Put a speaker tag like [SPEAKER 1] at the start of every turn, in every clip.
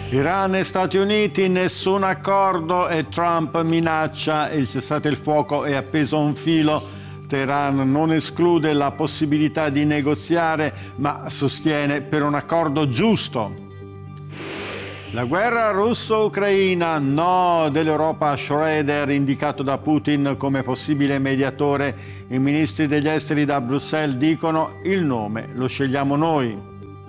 [SPEAKER 1] Iran e Stati Uniti, nessun accordo e Trump minaccia il cessate il fuoco è appeso a un filo. Teheran non esclude la possibilità di negoziare, ma sostiene per un accordo giusto. La guerra russo-ucraina, no dell'Europa a Schröder, indicato da Putin come possibile mediatore. I ministri degli esteri da Bruxelles dicono il nome lo scegliamo noi.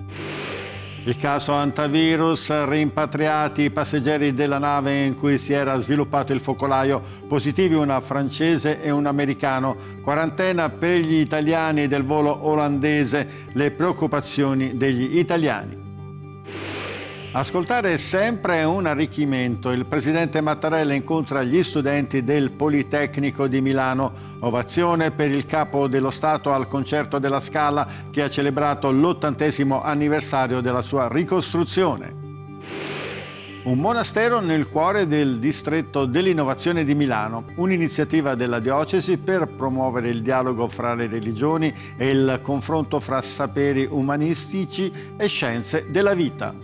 [SPEAKER 1] Il caso antivirus, rimpatriati i passeggeri della nave in cui si era sviluppato il focolaio, positivi una francese e un americano, quarantena per gli italiani del volo olandese, le preoccupazioni degli italiani. Ascoltare è sempre un arricchimento. Il presidente Mattarella incontra gli studenti del Politecnico di Milano. Ovazione per il capo dello Stato al concerto della Scala che ha celebrato l'80° anniversario della sua ricostruzione. Un monastero nel cuore del distretto dell'innovazione di Milano, un'iniziativa della diocesi per promuovere il dialogo fra le religioni e il confronto fra saperi umanistici e scienze della vita.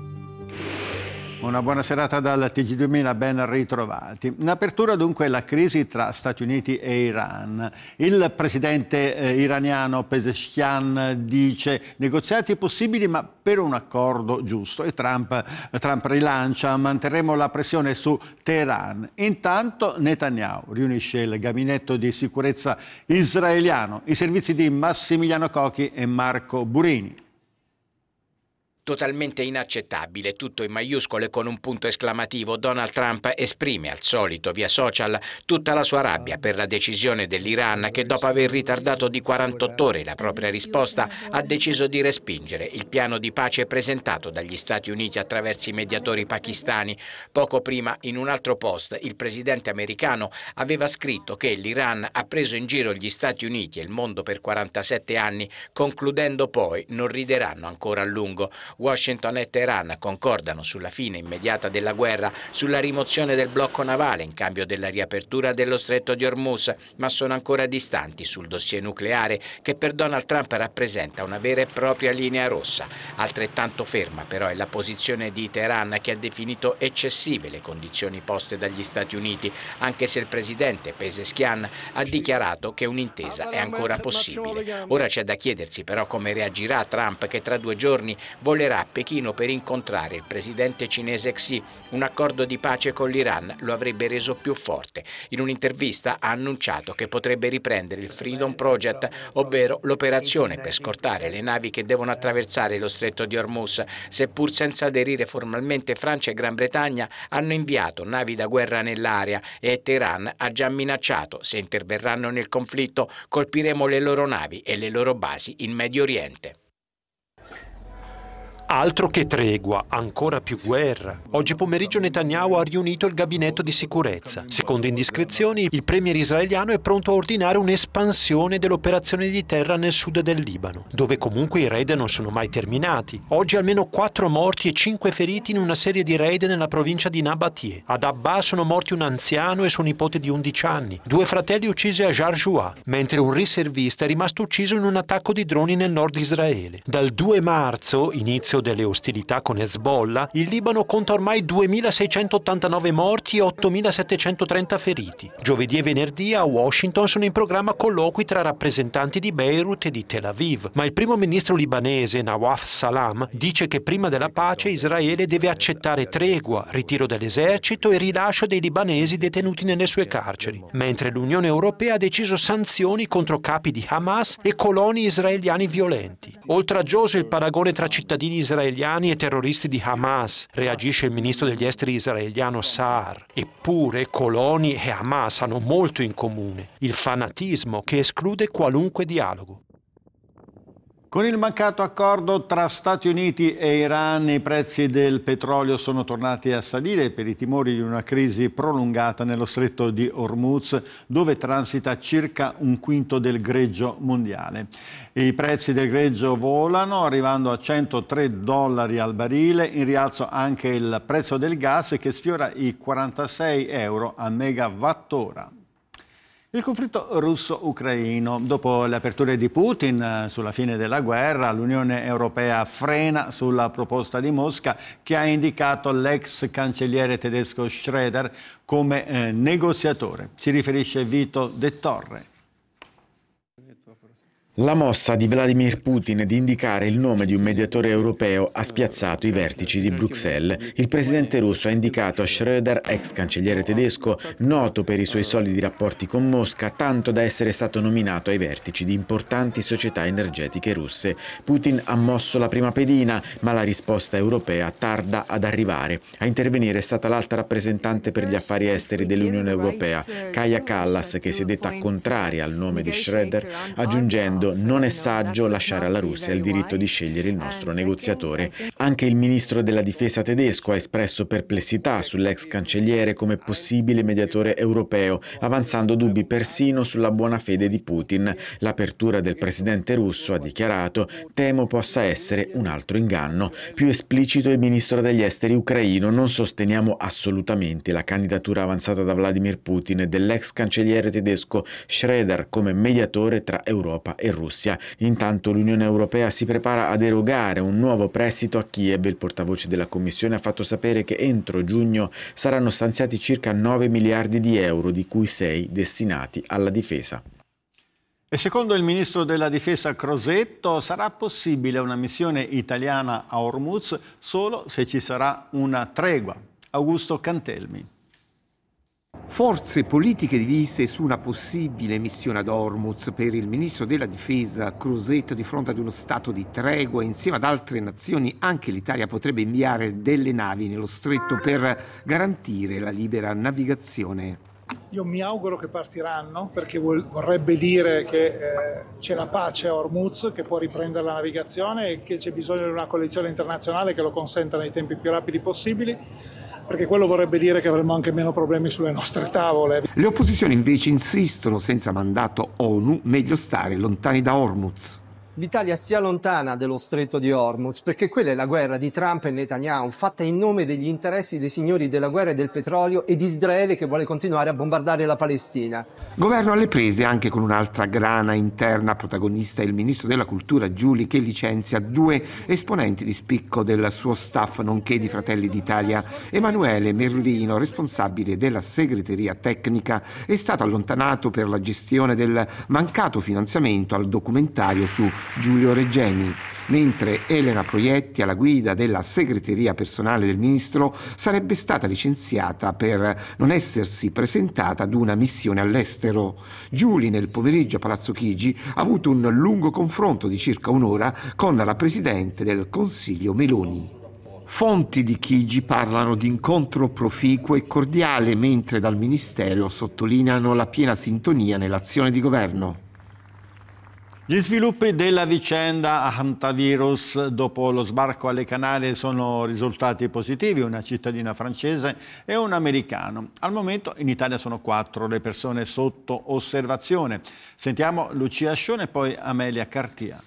[SPEAKER 1] Una buona serata dal TG2000, ben ritrovati. In apertura dunque la crisi tra Stati Uniti e Iran. Il presidente iraniano Pezeshkian dice negoziati possibili ma per un accordo giusto e Trump rilancia manterremo la pressione su Teheran. Intanto Netanyahu riunisce il gabinetto di sicurezza israeliano, i servizi di Massimiliano Cocchi e Marco Burini.
[SPEAKER 2] Totalmente inaccettabile, tutto in maiuscole con un punto esclamativo. Donald Trump esprime al solito via social tutta la sua rabbia per la decisione dell'Iran che dopo aver ritardato di 48 ore la propria risposta ha deciso di respingere il piano di pace presentato dagli Stati Uniti attraverso i mediatori pakistani. Poco prima in un altro post il presidente americano aveva scritto che l'Iran ha preso in giro gli Stati Uniti e il mondo per 47 anni, concludendo poi non rideranno ancora a lungo. Washington e Teheran concordano sulla fine immediata della guerra, sulla rimozione del blocco navale in cambio della riapertura dello stretto di Hormuz, ma sono ancora distanti sul dossier nucleare che per Donald Trump rappresenta una vera e propria linea rossa. Altrettanto ferma però è la posizione di Teheran che ha definito eccessive le condizioni poste dagli Stati Uniti, anche se il presidente Pezeshkian ha dichiarato che un'intesa è ancora possibile. Ora c'è da chiedersi però come reagirà Trump che tra 2 giorni volerà a Pechino per incontrare il presidente cinese Xi. Un accordo di pace con l'Iran lo avrebbe reso più forte. In un'intervista ha annunciato che potrebbe riprendere il Freedom Project, ovvero l'operazione per scortare le navi che devono attraversare lo stretto di Hormuz. Seppur senza aderire formalmente, Francia e Gran Bretagna hanno inviato navi da guerra nell'area e Teheran ha già minacciato: se interverranno nel conflitto colpiremo le loro navi e le loro basi in Medio Oriente.
[SPEAKER 3] Altro che tregua, ancora più guerra. Oggi pomeriggio Netanyahu ha riunito il gabinetto di sicurezza. Secondo indiscrezioni, il premier israeliano è pronto a ordinare un'espansione dell'operazione di terra nel sud del Libano, dove comunque i raid non sono mai terminati. Oggi almeno 4 morti e 5 feriti in una serie di raid nella provincia di Nabatie. Ad Abba sono morti un anziano e suo nipote di 11 anni, 2 fratelli uccisi a Jarjua, mentre un riservista è rimasto ucciso in un attacco di droni nel nord Israele. Dal 2 marzo, inizio delle ostilità con Hezbollah, il Libano conta ormai 2.689 morti e 8.730 feriti. Giovedì e venerdì a Washington sono in programma colloqui tra rappresentanti di Beirut e di Tel Aviv, ma il primo ministro libanese Nawaf Salam dice che prima della pace Israele deve accettare tregua, ritiro dell'esercito e rilascio dei libanesi detenuti nelle sue carceri, mentre l'Unione Europea ha deciso sanzioni contro capi di Hamas e coloni israeliani violenti. Oltraggioso il paragone tra cittadini israeliani e terroristi di Hamas, reagisce il ministro degli esteri israeliano Saar. Eppure coloni e Hamas hanno molto in comune: il fanatismo che esclude qualunque dialogo.
[SPEAKER 1] Con il mancato accordo tra Stati Uniti e Iran, i prezzi del petrolio sono tornati a salire per i timori di una crisi prolungata nello stretto di Hormuz, dove transita circa un quinto del greggio mondiale. I prezzi del greggio volano, arrivando a $103 al barile, in rialzo anche il prezzo del gas che sfiora i 46 euro a megawattora. Il conflitto russo-ucraino. Dopo le aperture di Putin sulla fine della guerra, l'Unione Europea frena sulla proposta di Mosca che ha indicato l'ex cancelliere tedesco Schröder come negoziatore. Ci riferisce Vito De Torre.
[SPEAKER 4] La mossa di Vladimir Putin di indicare il nome di un mediatore europeo ha spiazzato i vertici di Bruxelles. Il presidente russo ha indicato Schröder, ex cancelliere tedesco, noto per i suoi solidi rapporti con Mosca, tanto da essere stato nominato ai vertici di importanti società energetiche russe. Putin ha mosso la prima pedina, ma la risposta europea tarda ad arrivare. A intervenire è stata l'alta rappresentante per gli affari esteri dell'Unione Europea, Kaja Kallas, che si è detta contraria al nome di Schröder, aggiungendo: non è saggio lasciare alla Russia il diritto di scegliere il nostro negoziatore. Anche il ministro della difesa tedesco ha espresso perplessità sull'ex cancelliere come possibile mediatore europeo, avanzando dubbi persino sulla buona fede di Putin. L'apertura del presidente russo, ha dichiarato, temo possa essere un altro inganno. Più esplicito il ministro degli esteri ucraino: non sosteniamo assolutamente la candidatura avanzata da Vladimir Putin dell'ex cancelliere tedesco Schröder come mediatore tra Europa e Russia. Intanto l'Unione Europea si prepara ad erogare un nuovo prestito a Kiev. Il portavoce della Commissione ha fatto sapere che entro giugno saranno stanziati circa 9 miliardi di euro, di cui 6 destinati alla difesa.
[SPEAKER 1] E secondo il ministro della difesa Crosetto sarà possibile una missione italiana a Hormuz solo se ci sarà una tregua. Augusto Cantelmi.
[SPEAKER 5] Forze politiche divise su una possibile missione ad Hormuz. Per il ministro della difesa Crosetto, di fronte ad uno stato di tregua insieme ad altre nazioni, anche l'Italia potrebbe inviare delle navi nello stretto per garantire la libera navigazione.
[SPEAKER 6] Io mi auguro che partiranno, perché vorrebbe dire che c'è la pace a Hormuz, che può riprendere la navigazione e che c'è bisogno di una coalizione internazionale che lo consenta nei tempi più rapidi possibili, perché quello vorrebbe dire che avremo anche meno problemi sulle nostre tavole.
[SPEAKER 5] Le opposizioni invece insistono: senza mandato ONU meglio stare lontani da Hormuz.
[SPEAKER 7] L'Italia sia lontana dello stretto di Hormuz, perché quella è la guerra di Trump e Netanyahu, fatta in nome degli interessi dei signori della guerra e del petrolio e di Israele, che vuole continuare a bombardare la Palestina.
[SPEAKER 5] Governo alle prese anche con un'altra grana interna. Protagonista è il ministro della cultura Giuli, che licenzia 2 esponenti di spicco del suo staff, nonché di Fratelli d'Italia. Emanuele Merlino, responsabile della segreteria tecnica, è stato allontanato per la gestione del mancato finanziamento al documentario su Giulio Regeni, mentre Elena Proietti, alla guida della segreteria personale del ministro, sarebbe stata licenziata per non essersi presentata ad una missione all'estero. Giuli, nel pomeriggio a Palazzo Chigi, ha avuto un lungo confronto di circa un'ora con la presidente del Consiglio Meloni. Fonti di Chigi parlano di incontro proficuo e cordiale, mentre dal Ministero sottolineano la piena sintonia nell'azione di governo.
[SPEAKER 1] Gli sviluppi della vicenda hantavirus dopo lo sbarco alle Canarie sono risultati positivi: una cittadina francese e un americano. Al momento in Italia sono 4 le persone sotto osservazione. Sentiamo Lucia Scione e poi Amelia Cartia.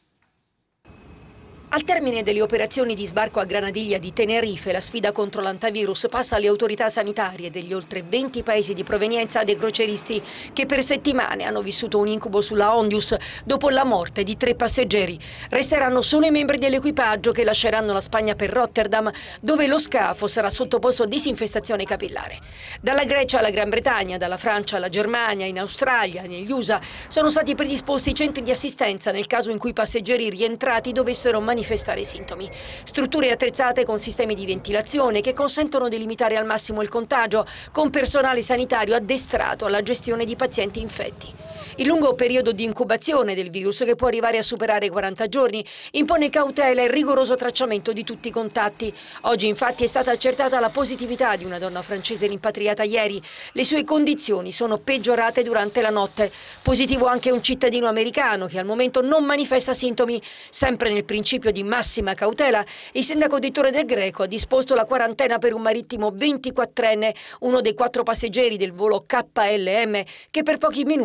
[SPEAKER 8] Al termine delle operazioni di sbarco a Granadiglia di Tenerife, la sfida contro l'hantavirus passa alle autorità sanitarie degli oltre 20 paesi di provenienza dei crocieristi che per settimane hanno vissuto un incubo sulla Ondius dopo la morte di 3 passeggeri. Resteranno solo i membri dell'equipaggio che lasceranno la Spagna per Rotterdam, dove lo scafo sarà sottoposto a disinfestazione capillare. Dalla Grecia alla Gran Bretagna, dalla Francia alla Germania, in Australia, negli USA, sono stati predisposti centri di assistenza nel caso in cui i passeggeri rientrati dovessero manifestare sintomi. Strutture attrezzate con sistemi di ventilazione che consentono di limitare al massimo il contagio, con personale sanitario addestrato alla gestione di pazienti infetti. Il lungo periodo di incubazione del virus, che può arrivare a superare i 40 giorni, impone cautela e rigoroso tracciamento di tutti i contatti. Oggi infatti è stata accertata la positività di una donna francese rimpatriata ieri. Le sue condizioni sono peggiorate durante la notte. Positivo anche un cittadino americano che al momento non manifesta sintomi. Sempre nel principio di massima cautela, il sindaco di Torre del Greco ha disposto la quarantena per un marittimo 24enne, uno dei 4 passeggeri del volo KLM, che per pochi minuti aveva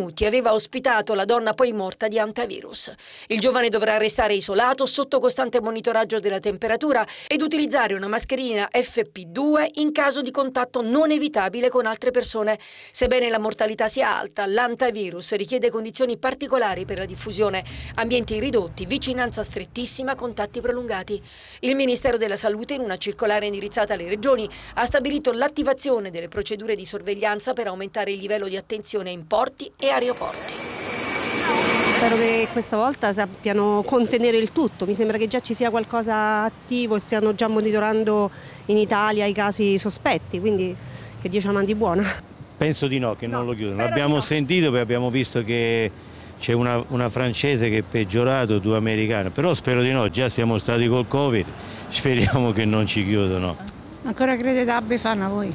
[SPEAKER 8] aveva ospitato la donna poi morta di hantavirus. Il giovane dovrà restare isolato sotto costante monitoraggio della temperatura ed utilizzare una mascherina FP2 in caso di contatto non evitabile con altre persone. Sebbene la mortalità sia alta, l'hantavirus richiede condizioni particolari per la diffusione, ambienti ridotti, vicinanza strettissima, contatti prolungati. Il Ministero della Salute, in una circolare indirizzata alle regioni, ha stabilito l'attivazione delle procedure di sorveglianza per aumentare il livello di attenzione in porti e aeroporti.
[SPEAKER 9] Spero che questa volta sappiano contenere il tutto. Mi sembra che già ci sia qualcosa attivo e stiano già monitorando in Italia i casi sospetti, quindi che Dio ci mandi buona.
[SPEAKER 10] Penso di no, che non lo chiudono. L'abbiamo sentito perché abbiamo visto che c'è una francese che è peggiorato, 2 americane, però spero di no, già siamo stati col Covid, speriamo che non ci chiudono.
[SPEAKER 11] Ancora credete a Befana voi?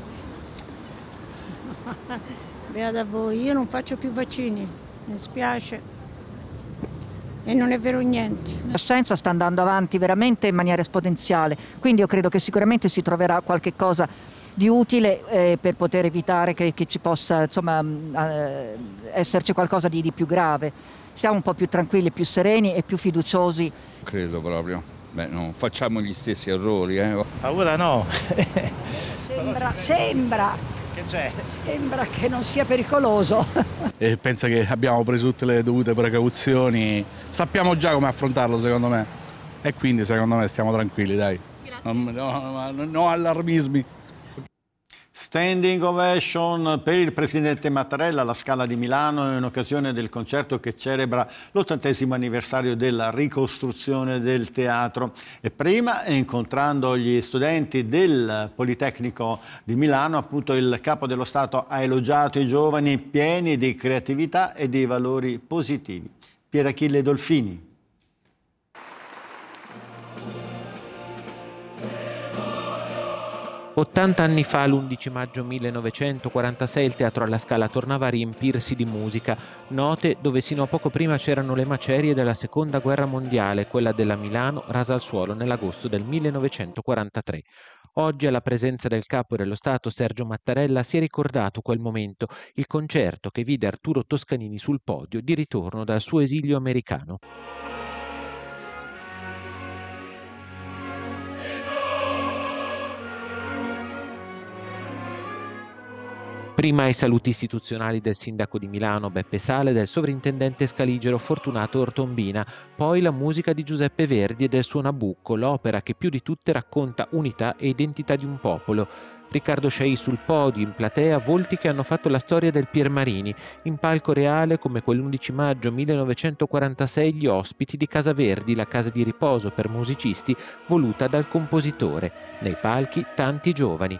[SPEAKER 11] Beata a voi, io non faccio più vaccini, mi spiace e non è vero niente.
[SPEAKER 12] La scienza sta andando avanti veramente in maniera esponenziale, quindi io credo che sicuramente si troverà qualche cosa di utile per poter evitare che ci possa esserci qualcosa di più grave. Siamo un po' più tranquilli, più sereni e più fiduciosi.
[SPEAKER 13] Credo proprio. Beh, non facciamo gli stessi errori.
[SPEAKER 10] Paura no.
[SPEAKER 14] Sembra.
[SPEAKER 10] Che c'è?
[SPEAKER 14] Sembra che non sia pericoloso.
[SPEAKER 15] E penso che abbiamo preso tutte le dovute precauzioni. Sappiamo già come affrontarlo, secondo me. E quindi, secondo me, stiamo tranquilli, dai. No allarmismi.
[SPEAKER 1] Standing ovation per il presidente Mattarella alla Scala di Milano in occasione del concerto che celebra l'80° anniversario della ricostruzione del teatro. E prima, incontrando gli studenti del Politecnico di Milano, appunto il Capo dello Stato ha elogiato i giovani pieni di creatività e di valori positivi. Pier Achille Dolfini.
[SPEAKER 16] 80 anni fa, l'11 maggio 1946, il Teatro alla Scala tornava a riempirsi di musica, note dove sino a poco prima c'erano le macerie della Seconda Guerra Mondiale, quella della Milano rasa al suolo nell'agosto del 1943. Oggi, alla presenza del Capo dello Stato Sergio Mattarella, si è ricordato quel momento, il concerto che vide Arturo Toscanini sul podio di ritorno dal suo esilio americano. Prima i saluti istituzionali del sindaco di Milano Beppe Sala e del sovrintendente scaligero Fortunato Ortombina, poi la musica di Giuseppe Verdi e del suo Nabucco, l'opera che più di tutte racconta unità e identità di un popolo. Riccardo Sciai sul podio, in platea, volti che hanno fatto la storia del Pier Marini, in palco reale come quell'11 maggio 1946 gli ospiti di Casa Verdi, la casa di riposo per musicisti voluta dal compositore. Nei palchi tanti giovani.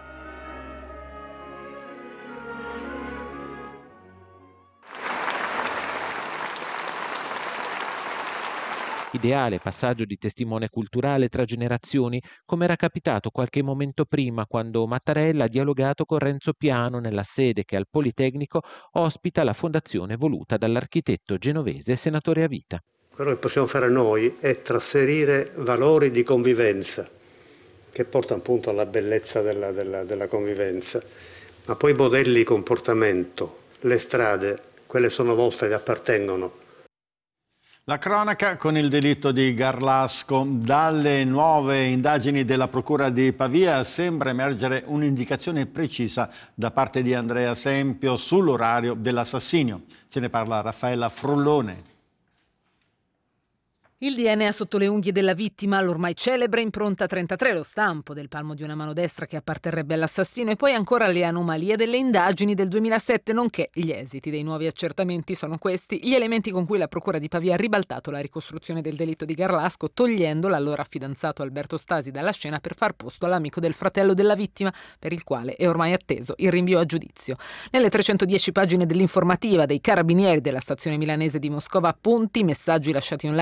[SPEAKER 16] Ideale passaggio di testimone culturale tra generazioni, come era capitato qualche momento prima quando Mattarella ha dialogato con Renzo Piano nella sede che al Politecnico ospita la fondazione voluta dall'architetto genovese senatore a vita.
[SPEAKER 17] Quello che possiamo fare noi è trasferire valori di convivenza che portano appunto alla bellezza della convivenza, ma poi i modelli di comportamento, le strade, quelle sono vostre, le appartengono.
[SPEAKER 1] La cronaca con il delitto di Garlasco. Dalle nuove indagini della Procura di Pavia sembra emergere un'indicazione precisa da parte di Andrea Sempio sull'orario dell'assassinio. Ce ne parla Raffaella Frullone.
[SPEAKER 18] Il DNA sotto le unghie della vittima, l'ormai celebre impronta 33, lo stampo del palmo di una mano destra che apparterrebbe all'assassino e poi ancora le anomalie delle indagini del 2007, nonché gli esiti dei nuovi accertamenti sono questi, gli elementi con cui la Procura di Pavia ha ribaltato la ricostruzione del delitto di Garlasco, togliendo l'allora fidanzato Alberto Stasi dalla scena per far posto all'amico del fratello della vittima, per il quale è ormai atteso il rinvio a giudizio. Nelle 310 pagine dell'informativa dei carabinieri della stazione milanese di Moscova, appunti, messaggi lasciati online e internet,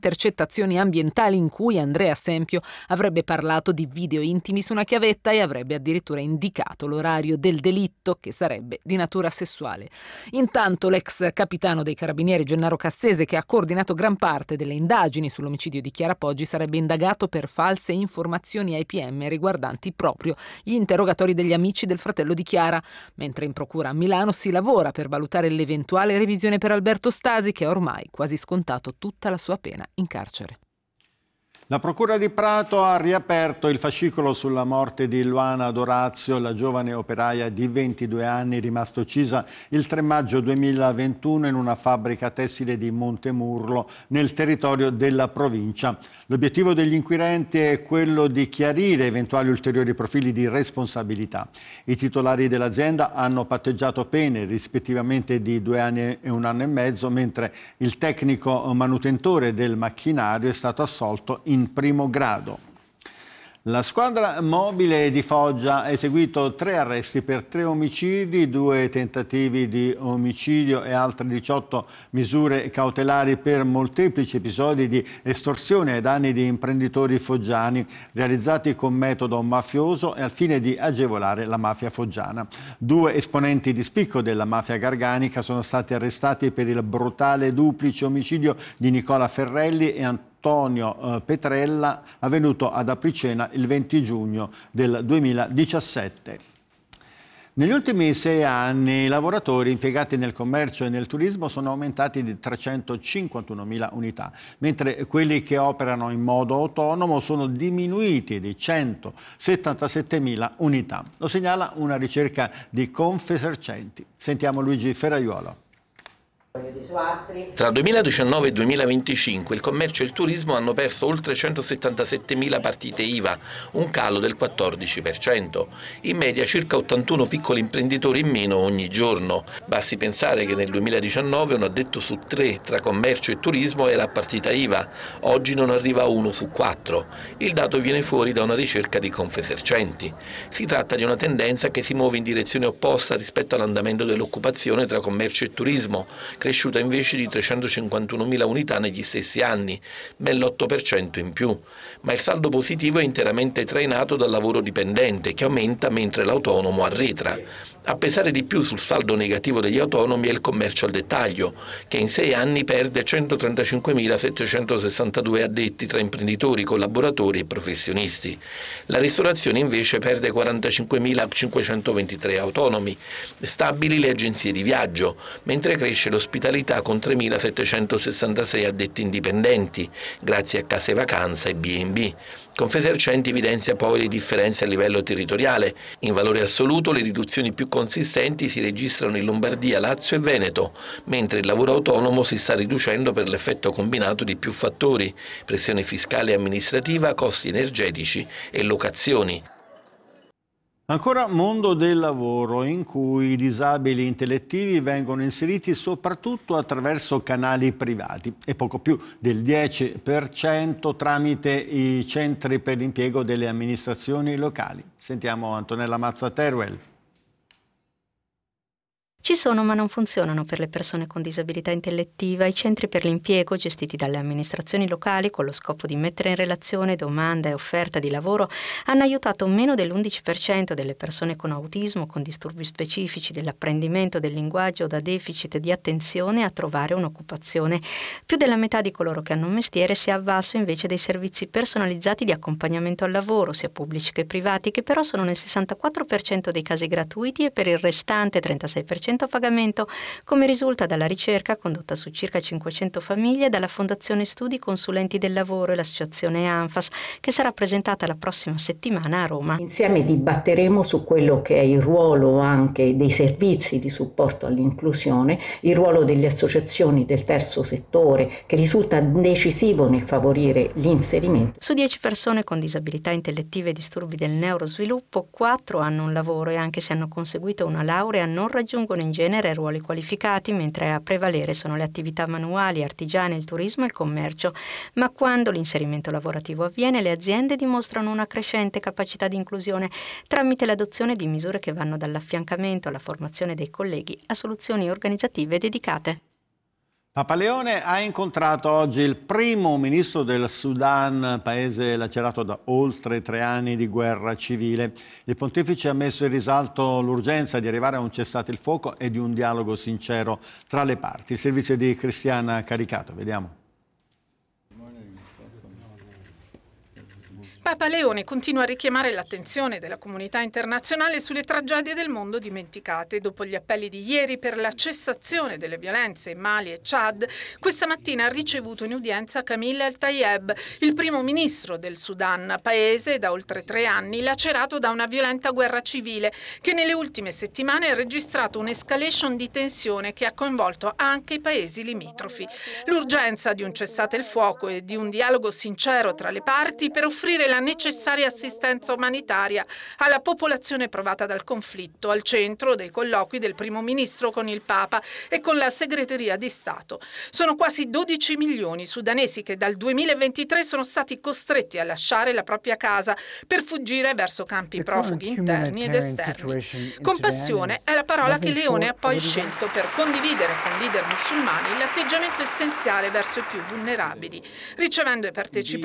[SPEAKER 18] intercettazioni ambientali in cui Andrea Sempio avrebbe parlato di video intimi su una chiavetta e avrebbe addirittura indicato l'orario del delitto, che sarebbe di natura sessuale. Intanto l'ex capitano dei Carabinieri Gennaro Cassese, che ha coordinato gran parte delle indagini sull'omicidio di Chiara Poggi, sarebbe indagato per false informazioni ai PM riguardanti proprio gli interrogatori degli amici del fratello di Chiara, mentre in procura a Milano si lavora per valutare l'eventuale revisione per Alberto Stasi, che ha ormai quasi scontato tutta la sua pena in carcere.
[SPEAKER 1] La Procura di Prato ha riaperto il fascicolo sulla morte di Luana Dorazio, la giovane operaia di 22 anni rimasta uccisa il 3 maggio 2021 in una fabbrica tessile di Montemurlo nel territorio della provincia. L'obiettivo degli inquirenti è quello di chiarire eventuali ulteriori profili di responsabilità. I titolari dell'azienda hanno patteggiato pene rispettivamente di 2 anni e 1 anno e mezzo, mentre il tecnico manutentore del macchinario è stato assolto in primo grado. La squadra mobile di Foggia ha eseguito 3 arresti per 3 omicidi, 2 tentativi di omicidio e altre 18 misure cautelari per molteplici episodi di estorsione ai danni di imprenditori foggiani realizzati con metodo mafioso e al fine di agevolare la mafia foggiana. 2 esponenti di spicco della mafia garganica sono stati arrestati per il brutale duplice omicidio di Nicola Ferrelli e Antonio Petrella, avvenuto ad Apricena il 20 giugno del 2017. Negli ultimi 6 anni i lavoratori impiegati nel commercio e nel turismo sono aumentati di 351.000 unità, mentre quelli che operano in modo autonomo sono diminuiti di 177.000 unità. Lo segnala una ricerca di Confesercenti. Sentiamo Luigi Ferraiuolo.
[SPEAKER 19] Tra 2019 e 2025 il commercio e il turismo hanno perso oltre 177.000 partite IVA, un calo del 14%. In media circa 81 piccoli imprenditori in meno ogni giorno. Basti pensare che nel 2019 un addetto su 3 tra commercio e turismo era a partita IVA, oggi non arriva a 1 su 4. Il dato viene fuori da una ricerca di Confesercenti. Si tratta di una tendenza che si muove in direzione opposta rispetto all'andamento dell'occupazione tra commercio e turismo, cresciuta invece di 351.000 unità negli stessi anni, ben l'8% in più. Ma il saldo positivo è interamente trainato dal lavoro dipendente, che aumenta mentre l'autonomo arretra. A pesare di più sul saldo negativo degli autonomi è il commercio al dettaglio, che in 6 anni perde 135.762 addetti tra imprenditori, collaboratori e professionisti. La ristorazione invece perde 45.523 autonomi, stabili le agenzie di viaggio, mentre cresce l'ospitalità con 3.766 addetti indipendenti, grazie a case vacanza e B&B. Confesercenti evidenzia poi le differenze a livello territoriale. In valore assoluto le riduzioni più consistenti si registrano in Lombardia, Lazio e Veneto, mentre il lavoro autonomo si sta riducendo per l'effetto combinato di più fattori: pressione fiscale e amministrativa, costi energetici e locazioni.
[SPEAKER 1] Ancora mondo del lavoro, in cui i disabili intellettivi vengono inseriti soprattutto attraverso canali privati e poco più del 10% tramite i centri per l'impiego delle amministrazioni locali. Sentiamo Antonella Mazza-Teruel.
[SPEAKER 20] Ci sono ma non funzionano per le persone con disabilità intellettiva i centri per l'impiego gestiti dalle amministrazioni locali con lo scopo di mettere in relazione domanda e offerta di lavoro hanno aiutato meno dell'11% delle persone con autismo, con disturbi specifici dell'apprendimento del linguaggio o da deficit di attenzione a trovare un'occupazione. Più della metà di coloro che hanno un mestiere si è avvalso invece dei servizi personalizzati di accompagnamento al lavoro, sia pubblici che privati, che però sono nel 64% dei casi gratuiti e per il restante 36% a pagamento, come risulta dalla ricerca condotta su circa 500 famiglie dalla Fondazione Studi Consulenti del Lavoro e l'associazione ANFAS, che sarà presentata la prossima settimana a Roma.
[SPEAKER 21] Insieme dibatteremo su quello che è il ruolo anche dei servizi di supporto all'inclusione, il ruolo delle associazioni del terzo settore, che risulta decisivo nel favorire l'inserimento.
[SPEAKER 20] Su 10 persone con disabilità intellettive e disturbi del neurosviluppo, 4 hanno un lavoro e anche se hanno conseguito una laurea non raggiungono in genere ruoli qualificati, mentre a prevalere sono le attività manuali, artigiane, il turismo e il commercio. Ma quando l'inserimento lavorativo avviene, le aziende dimostrano una crescente capacità di inclusione tramite l'adozione di misure che vanno dall'affiancamento alla formazione dei colleghi a soluzioni organizzative dedicate.
[SPEAKER 1] Papa Leone ha incontrato oggi il primo ministro del Sudan, paese lacerato da oltre 3 anni di guerra civile. Il pontefice ha messo in risalto l'urgenza di arrivare a un cessate il fuoco e di un dialogo sincero tra le parti. Il servizio di Cristiana Caricato, vediamo.
[SPEAKER 2] Papa Leone continua a richiamare l'attenzione della comunità internazionale sulle tragedie del mondo dimenticate. Dopo gli appelli di ieri per la cessazione delle violenze in Mali e Chad, questa mattina ha ricevuto in udienza Camille El-Tayeb, il primo ministro del Sudan, paese da oltre 3 anni lacerato da una violenta guerra civile che nelle ultime settimane ha registrato un'escalation di tensione che ha coinvolto anche i paesi limitrofi. L'urgenza di un cessate il fuoco e di un dialogo sincero tra le parti per offrire la necessaria assistenza umanitaria alla popolazione provata dal conflitto, al centro dei colloqui del primo ministro con il Papa e con la segreteria di Stato. Sono quasi 12 milioni i sudanesi che dal 2023 sono stati costretti a lasciare la propria casa per fuggire verso campi profughi interni ed esterni. Compassione è la parola che Leone ha poi scelto per condividere con leader musulmani l'atteggiamento essenziale verso i più vulnerabili, ricevendo e partecipando